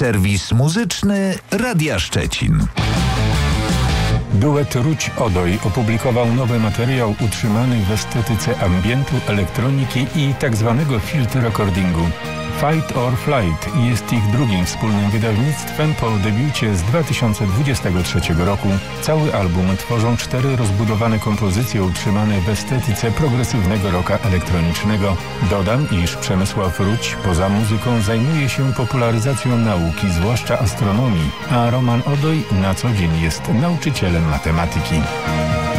Serwis muzyczny Radia Szczecin. Duet Ruć Odoj opublikował nowy materiał utrzymany w estetyce ambientu, elektroniki i tzw. field recordingu. Fight or Flight jest ich drugim wspólnym wydawnictwem po debiucie z 2023 roku. Cały album tworzą 4 rozbudowane kompozycje utrzymane w estetyce progresywnego rocka elektronicznego. Dodam, iż Przemysław Ruć poza muzyką zajmuje się popularyzacją nauki, zwłaszcza astronomii, a Roman Odoj na co dzień jest nauczycielem matematyki.